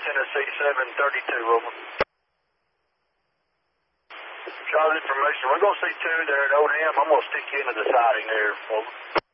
Tennessee 732, over. Charles information. We're going to see 2 there at ODM. I'm going to stick you into the siding there, over.